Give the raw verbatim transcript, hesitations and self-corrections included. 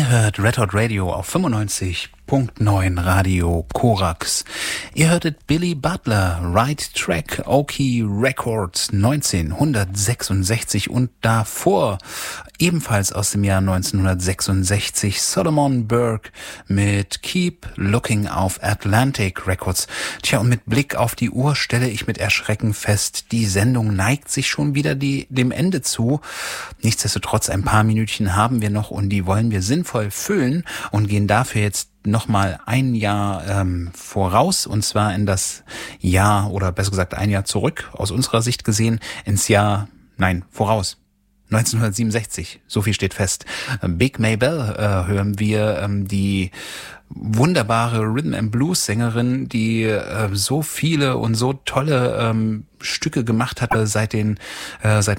Ihr hört Red Hot Radio auf fünfundneunzig Punkt neun Radio Korax. Ihr hörtet Billy Butler, Right Track, Oki Records neunzehnhundertsechsundsechzig und davor ebenfalls aus dem Jahr neunzehnhundertsechsundsechzig Solomon Burke mit Keep Looking auf Atlantic Records. Tja, und mit Blick auf die Uhr stelle ich mit Erschrecken fest, die Sendung neigt sich schon wieder die, dem Ende zu. Nichtsdestotrotz ein paar Minütchen haben wir noch und die wollen wir sinnvoll füllen und gehen dafür jetzt nochmal ein Jahr ähm, voraus, und zwar in das Jahr, oder besser gesagt ein Jahr zurück, aus unserer Sicht gesehen, ins Jahr, nein, voraus. neunzehnhundertsiebenundsechzig, so viel steht fest. Big Maybelle äh, hören wir, ähm, die wunderbare Rhythm and Blues Sängerin, die äh, so viele und so tolle ähm, Stücke gemacht hatte seit den äh, seit